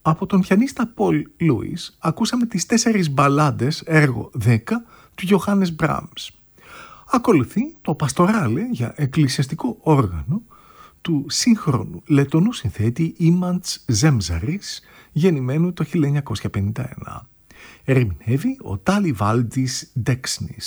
Από τον πιανίστα Πολ Λούις ακούσαμε τις 4 μπαλάντες έργο 10 του Γιωχάνες Μπράμς. Ακολουθεί το Παστοράλε για εκκλησιαστικό όργανο του σύγχρονου λετονού συνθέτη Ήμαντς Ζέμζαρης, γεννημένου το 1951. Ερμηνεύει ο Τάλι Βάλτις Ντέξνης.